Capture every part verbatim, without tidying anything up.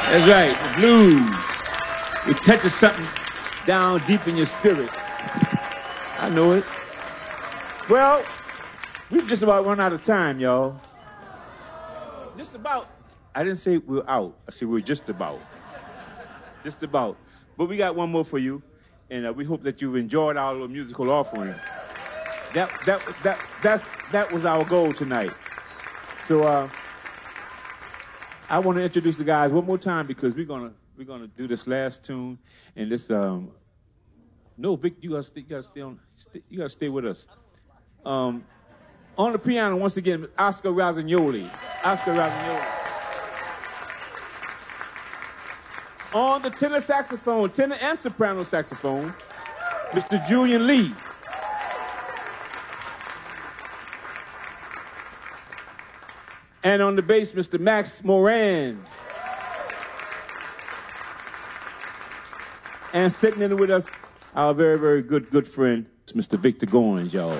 That's right, the blues. It touches something down deep in your spirit. I know it. Well, we've just about run out of time, y'all. Just about. I didn't say we're out. I said we're just about. Just about. But we got one more for you, and uh, we hope that you've enjoyed our little musical offering. That that that that's that was our goal tonight. So uh, I want to introduce the guys one more time because we're gonna we're gonna do this last tune and this. Um, no, Vic, you gotta stay, you gotta stay on. Stay, you gotta stay with us. Um, on the piano once again, Oscar Rossagnoli. Oscar Rossagnoli. On the tenor saxophone, tenor and soprano saxophone, Mister Julian Lee. And on the bass, Mister Max Moran. And sitting in with us, our very, very good, good friend, Mister Victor Goins, y'all.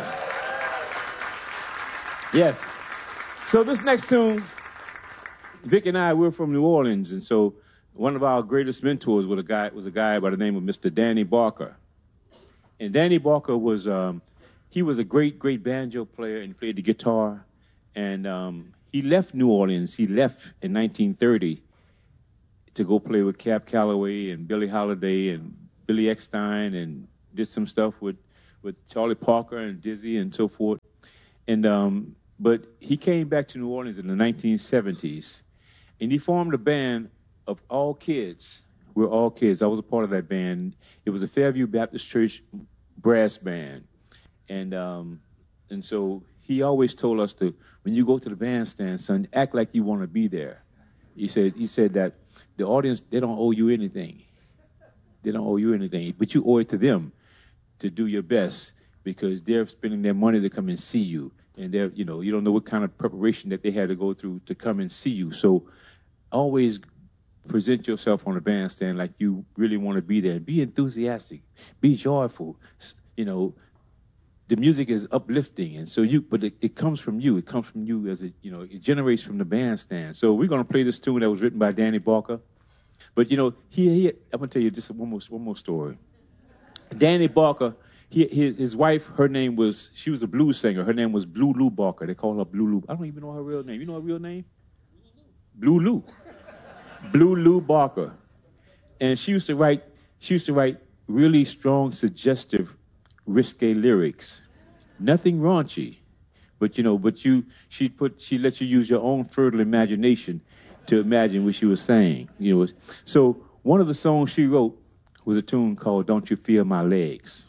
Yes. So this next tune, Vic and I, we're from New Orleans, and so one of our greatest mentors was a guy was a guy by the name of Mister Danny Barker. And Danny Barker was um, he was a great, great banjo player and played the guitar. And um, he left New Orleans. He left in nineteen thirty to go play with Cab Calloway and Billie Holiday and Billy Eckstine and did some stuff with, with Charlie Parker and Dizzy and so forth. And um, but he came back to New Orleans in the nineteen seventies, and he formed a band of all kids. We're all kids. I was a part of that band. It was a Fairview Baptist Church brass band. And um, and so he always told us to, when you go to the bandstand, son, act like you want to be there. He said, he said that the audience, they don't owe you anything. They don't owe you anything, but you owe it to them to do your best because they're spending their money to come and see you. And they're, you know, you don't know what kind of preparation that they had to go through to come and see you. So always present yourself on the bandstand like you really want to be there. Be enthusiastic. Be joyful. You know, the music is uplifting, and so you. But it, it comes from you. It comes from you as a, you know, it generates from the bandstand. So we're gonna play this tune that was written by Danny Barker. But you know, he, he I'm gonna tell you just one more one more story. Danny Barker. He, his, his wife, her name was, she was a blues singer. Her name was Blue Lou Barker. They call her Blue Lou. I don't even know her real name. You know her real name? Blue Lou. Blue Lou Barker. And she used to write, she used to write really strong, suggestive, risque lyrics. Nothing raunchy. But you know, but you, she put, she let you use your own fertile imagination to imagine what she was saying. You know, so one of the songs she wrote was a tune called Don't You Feel My Legs.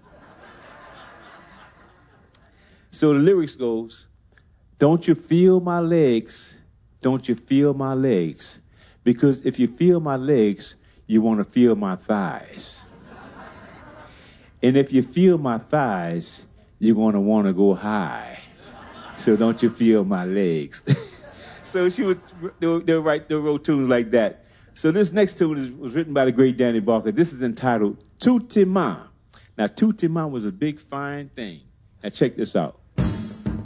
So the lyrics goes, don't you feel my legs, don't you feel my legs? Because if you feel my legs, you want to feel my thighs. And if you feel my thighs, you're going to want to go high. So don't you feel my legs? So she would, they'll, they'll write, they'll wrote tunes like that. So this next tune is, was written by the great Danny Barker. This is entitled Tout Tes Mains. Now, Tout Tes Mains was a big, fine thing. Now check this out.